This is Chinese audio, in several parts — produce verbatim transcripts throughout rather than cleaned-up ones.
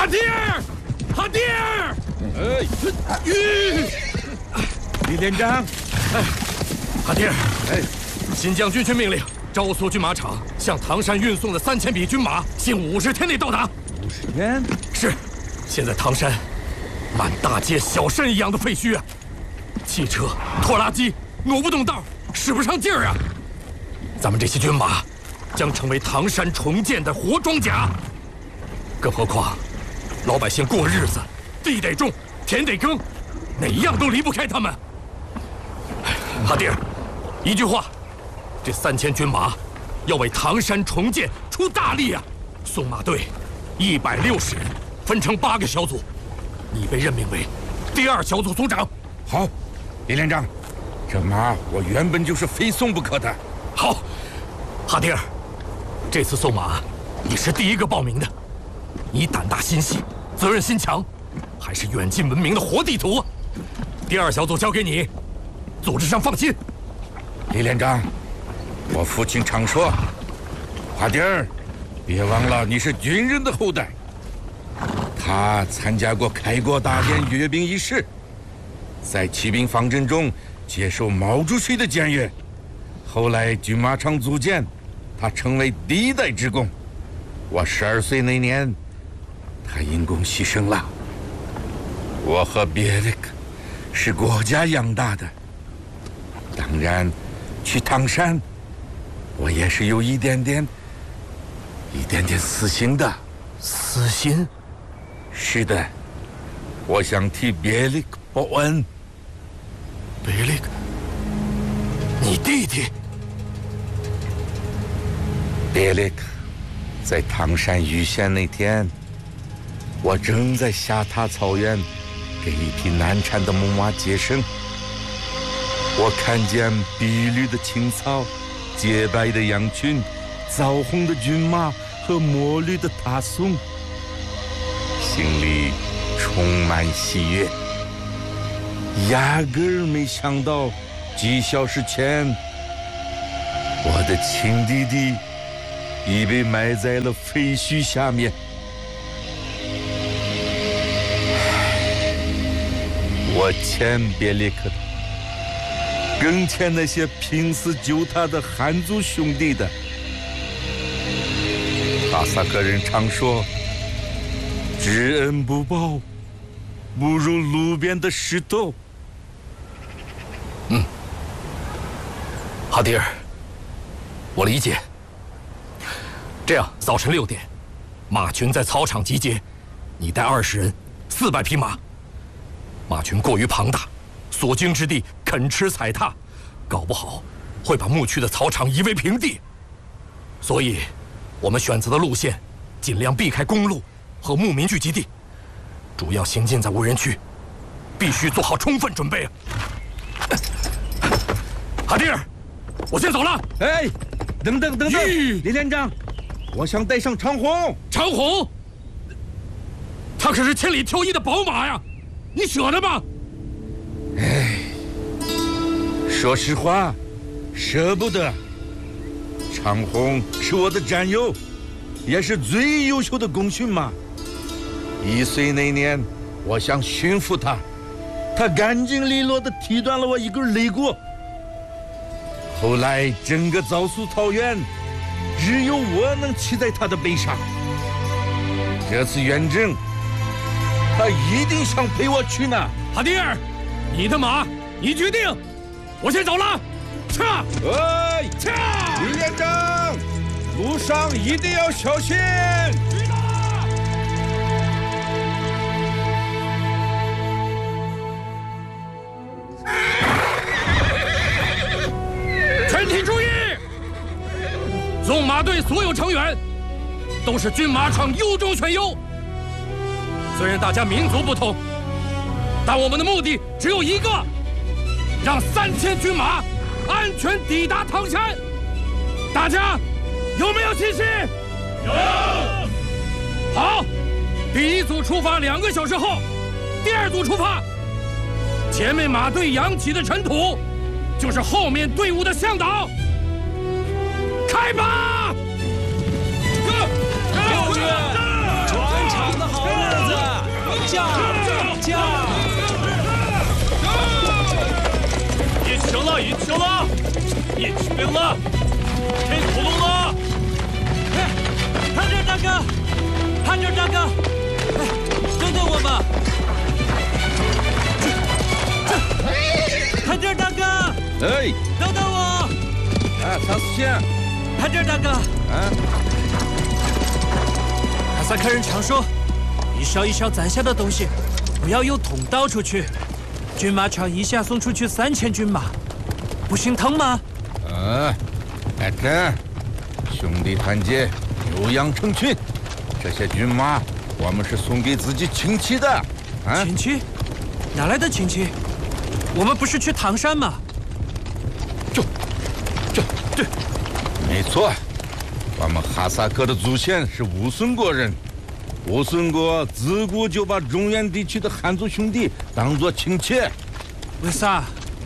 哈迪尔，哈迪尔！哎， 李连长， 哎，哈迪尔，哎，新疆军区命令昭苏军马场向唐山运送的三千匹军马，限五十天内到达。 五十天？ 是。现在唐山满大街小山一样的废墟啊，汽车、拖拉机挪不动道，使不上劲儿啊。咱们这些军马将成为唐山重建的活装甲。更何况，老百姓过日子，地得种，田得耕，哪样都离不开他们。哈迪尔，一句话，这三千军马要为唐山重建出大力啊！送马队一百六十人，分成八个小组，你被任命为第二小组组长。 好，李连长，这马我原本就是非送不可的。 好，哈迪尔，这次送马你是第一个报名的，你胆大心细，责任心强，还是远近闻名的活地图。第二小组交给你，组织上放心。 李连长，我父亲常说，哈迪尔，别忘了你是军人的后代。他参加过开国大典阅兵仪式，在骑兵方阵中接受毛主席的检阅。后来军马场组建，他成为第一代职工。我十二岁那年，他因公牺牲了。我和别里克是国家养大的，当然，去唐山，我也是有一点点、一点点私心的。 私心？ 是的，我想替别里克报恩。 别里克，你弟弟？ 别里克，在唐山遇险那天，我正在下塔草原给一匹难产的母马接生。我看见碧绿的青草、洁白的羊群、枣红的骏马和墨绿的大松，心里充满喜悦。压根儿没想到，几小时前，我的亲弟弟已被埋在了废墟下面。我欠别里克的，更欠那些拼死救他的汉族兄弟的。哈萨克人常说，知恩不报，不如路边的石头。 嗯，哈迪尔，我理解。这样，早晨六点，马群在操场集结，你带二十人，四百匹马。马群过于庞大，所经之地啃吃踩踏，搞不好会把牧区的草场夷为平地。所以，我们选择的路线，尽量避开公路和牧民聚集地，主要行进在无人区，必须做好充分准备啊！哈迪尔，我先走了。 哎，等等等等，李连长，我想带上长虹。 长虹，他可是千里挑一的宝马呀，你舍得吗？ 哎，说实话，舍不得。长虹是我的战友，也是最优秀的功勋马。一岁那年，我想驯服他，他干净利落地踢断了我一根肋骨。后来整个枣苏草原，只有我能骑在他的背上。这次远征，他一定想陪我去呢。 哈迪尔，你的马，你决定，我先走了。撤！ 哎， 撤！ 李连长，路上一定要小心。 知道了。全体注意！纵马队所有成员都是军马场优中选优。虽然大家民族不同，但我们的目的只有一个：让三千军马安全抵达唐山。大家有没有信心？有。好，第一组出发两个小时后，第二组出发。前面马队扬起的尘土，就是后面队伍的向导。开吧！ 六军，转场的好了。 走了，别吃兵了，天窟窿了！ 哎，看这儿，大哥，看这儿，大哥，哎，等等我吧。这，这，看这儿，大哥。 哎， 等等我。 啊，啥事情？ 看这儿，大哥。 啊， 哈萨克人常说，一勺一勺攒下的东西，不要用桶倒出去。军马场一下送出去三千军马，不心疼吗？ 啊，阿珍，兄弟团结，牛羊成群。这些军马，我们是送给自己亲戚的。啊， 亲戚？哪来的亲戚？我们不是去唐山吗？ 这，这，这，没错，我们哈萨克的祖先是乌孙国人。乌孙国自古就把中原地区的汉族兄弟当作亲戚。 为啥？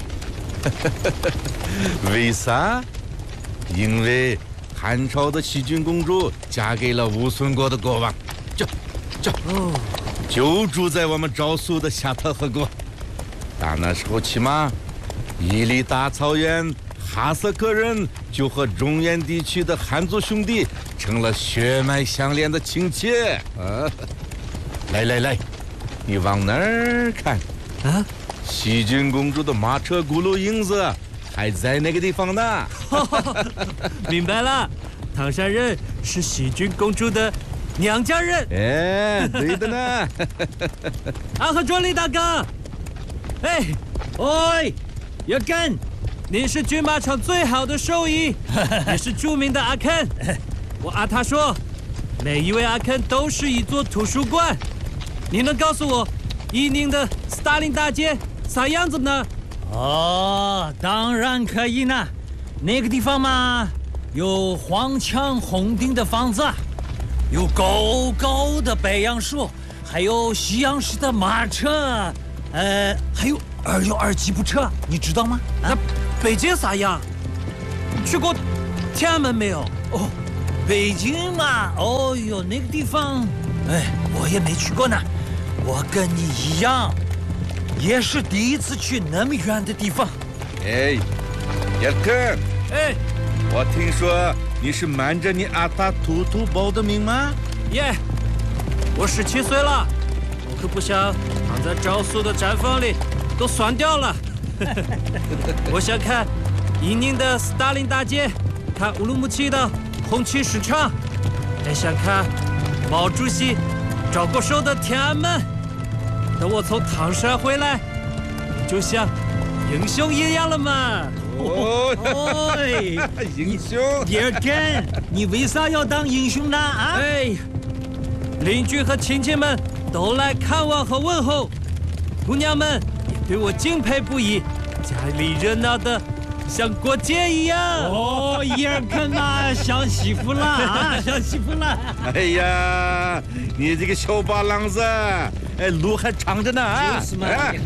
为啥？因为汉朝的西郡公主嫁给了乌孙国的国王，就就哦， 就住在我们昭苏的夏特河国。打那时候起码，伊犁大草原哈萨克人就和中原地区的汉族兄弟成了血脉相连的亲戚。啊，来来来，你往那儿看。 啊， 西郡公主的马车轱辘影子还在那个地方呢。 明白了，唐山人是喜君公主的娘家人。 哎，对的呢。 阿和卓里大哥，哎，喂，叶根，您是军马场最好的兽医，也是著名的阿肯。我阿他说，每一位阿肯都是一座图书馆。你能告诉我，伊宁的斯大林大街啥样子呢？ 哦，当然可以呢。那个地方嘛，有黄墙红顶的房子，有高高的白杨树，还有西洋式的马车，呃，还有二幺二吉普车，你知道吗？ 那北京啥样？去过天安门没有？ 哦，北京嘛，哦哟，那个地方，哎，我也没去过呢。我跟你一样，也是第一次去那么远的地方。 哎，叶根， 哎， 我听说你是瞒着你阿达图图报的名吗？ 耶，我十七岁了，我可不想躺在昭苏的毡房里都酸掉了。我想看伊宁的斯大林大街，看乌鲁木齐的红旗市场，还想看毛主席招过手的天安门。等我从唐山回来，就像英雄一样了嘛。 哦， 哎， 英雄！ 叶根，你为啥要当英雄呢？啊？ 哎，邻居和亲戚们都来看望和问候，姑娘们也对我敬佩不已，家里热闹的像过节一样。 哦，叶根啊，享媳妇了啊，享媳妇了。 哎呀，你这个小八郎子，哎，路还长着呢啊！ 就是嘛。 哎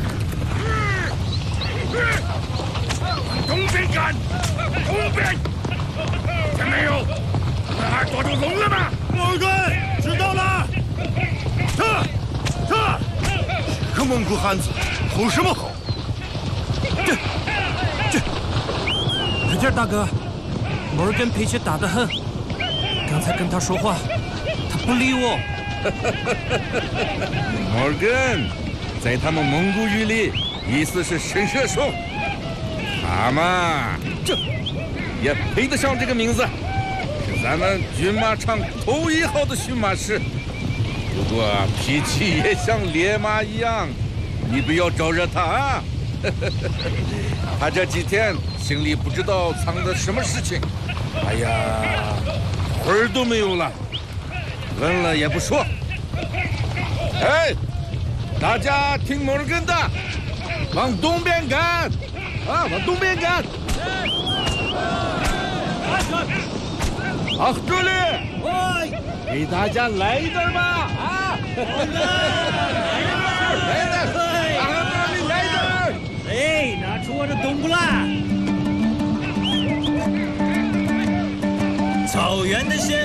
东边赶，东边，听没有？那儿躲住龙了吗？ 老根，知道了。撤，撤！个蒙古汉子，吼什么吼？ 这，这，看这儿，大哥，摩尔根脾气大得很，刚才跟他说话，他不理我。 摩尔根，在他们蒙古语里，意思是神射手。他嘛，这也配得上这个名字，是咱们军马场头一号的驯马师。不过脾气也像烈马一样，你不要招惹他啊！他这几天心里不知道藏着什么事情，哎呀，魂儿都没有了，问了也不说。哎，大家听摩尔根的，往东边赶！啊，往东边赶！啊，这里，喂，给大家来一点吧！啊，来一点，来一点，啊，这里来一点！ 哎，拿出我的冬不辣。草原的鲜